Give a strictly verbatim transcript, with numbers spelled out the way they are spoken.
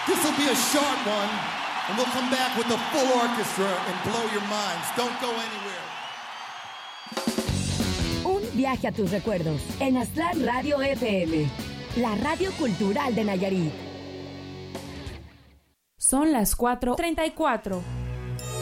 This will be a short one, and we'll come back with the full orchestra and blow your minds. Don't go anywhere. Un viaje a tus recuerdos en Aztlán Radio F M, la radio cultural de Nayarit. Son las cuatro treinta y cuatro.